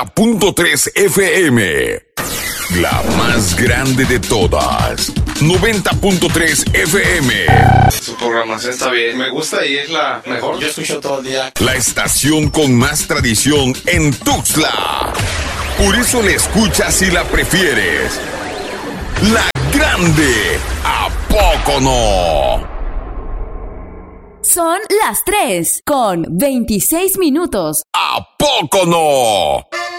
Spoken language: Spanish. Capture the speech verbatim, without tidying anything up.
Punto tres F M. La más grande de todas. noventa punto tres F M. Su programación está bien. Me gusta y es la mejor. Yo escucho todo el día. La estación con más tradición en Tuxtla. Por eso la escuchas y la prefieres. La grande. ¿A poco no? Son las tres con veintiséis minutos. ¿A poco no?